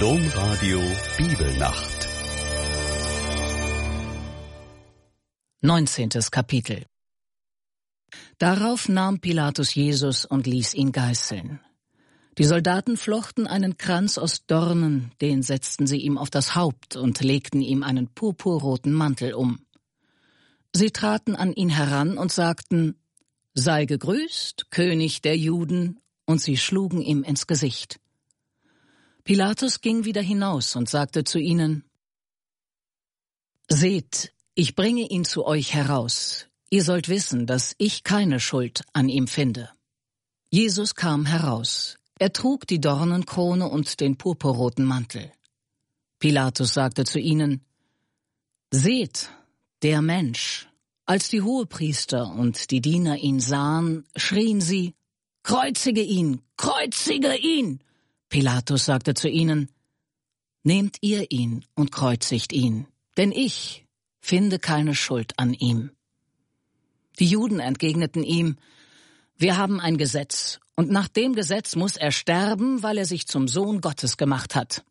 Domradio Bibelnacht. 19. Kapitel. Darauf nahm Pilatus Jesus und ließ ihn geißeln. Die Soldaten flochten einen Kranz aus Dornen, den setzten sie ihm auf das Haupt und legten ihm einen purpurroten Mantel um. Sie traten an ihn heran und sagten: »Sei gegrüßt, König der Juden«, und sie schlugen ihm ins Gesicht. Pilatus ging wieder hinaus und sagte zu ihnen: »Seht, ich bringe ihn zu euch heraus. Ihr sollt wissen, dass ich keine Schuld an ihm finde.« Jesus kam heraus. Er trug die Dornenkrone und den purpurroten Mantel. Pilatus sagte zu ihnen: »Seht, der Mensch.« Als die Hohepriester und die Diener ihn sahen, schrien sie: »Kreuzige ihn! Kreuzige ihn!« Pilatus sagte zu ihnen: »Nehmt ihr ihn und kreuzigt ihn, denn ich finde keine Schuld an ihm.« Die Juden entgegneten ihm: »Wir haben ein Gesetz, und nach dem Gesetz muss er sterben, weil er sich zum Sohn Gottes gemacht hat.«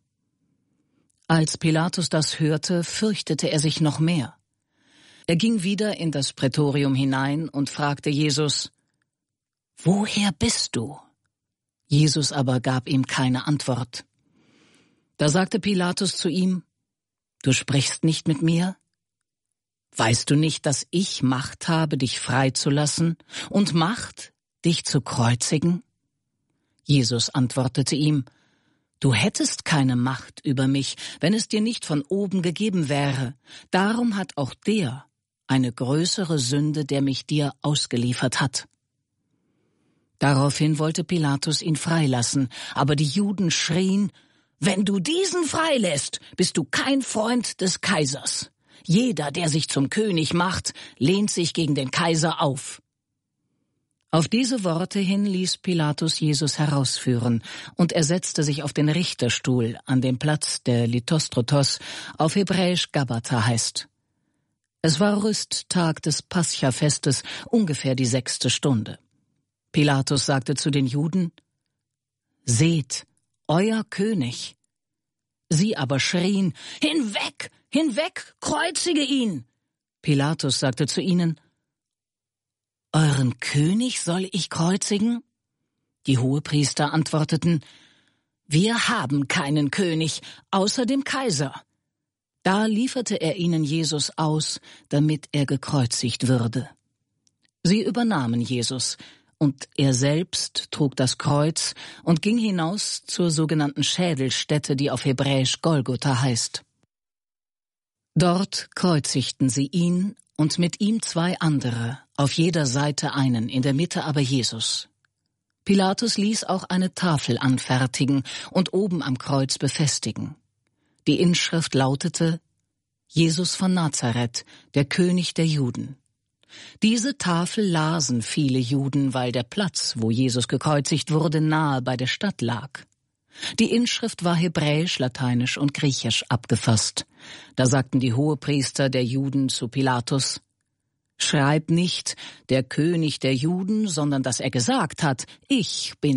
Als Pilatus das hörte, fürchtete er sich noch mehr. Er ging wieder in das Prätorium hinein und fragte Jesus: »Woher bist du?« Jesus aber gab ihm keine Antwort. Da sagte Pilatus zu ihm: »Du sprichst nicht mit mir? Weißt du nicht, dass ich Macht habe, dich freizulassen, und Macht, dich zu kreuzigen?« Jesus antwortete ihm: »Du hättest keine Macht über mich, wenn es dir nicht von oben gegeben wäre. Darum hat auch der eine größere Sünde, der mich dir ausgeliefert hat.« Daraufhin wollte Pilatus ihn freilassen, aber die Juden schrien: »Wenn du diesen freilässt, bist du kein Freund des Kaisers. Jeder, der sich zum König macht, lehnt sich gegen den Kaiser auf.« Auf diese Worte hin ließ Pilatus Jesus herausführen, und er setzte sich auf den Richterstuhl an dem Platz, der Lithostrotos, auf Hebräisch Gabbatha heißt. Es war Rüsttag des Pascha-Festes, ungefähr die 6. Stunde. Pilatus sagte zu den Juden: »Seht, euer König!« Sie aber schrien: »Hinweg, hinweg, kreuzige ihn!« Pilatus sagte zu ihnen: »Euren König soll ich kreuzigen?« Die Hohepriester antworteten: »Wir haben keinen König, außer dem Kaiser.« Da lieferte er ihnen Jesus aus, damit er gekreuzigt würde. Sie übernahmen Jesus, und er selbst trug das Kreuz und ging hinaus zur sogenannten Schädelstätte, die auf Hebräisch Golgotha heißt. Dort kreuzigten sie ihn und mit ihm 2 andere, auf jeder Seite einen, in der Mitte aber Jesus. Pilatus ließ auch eine Tafel anfertigen und oben am Kreuz befestigen. Die Inschrift lautete: Jesus von Nazareth, der König der Juden. Diese Tafel lasen viele Juden, weil der Platz, wo Jesus gekreuzigt wurde, nahe bei der Stadt lag. Die Inschrift war hebräisch, lateinisch und griechisch abgefasst. Da sagten die Hohepriester der Juden zu Pilatus: »Schreib nicht, der König der Juden, sondern dass er gesagt hat: Ich bin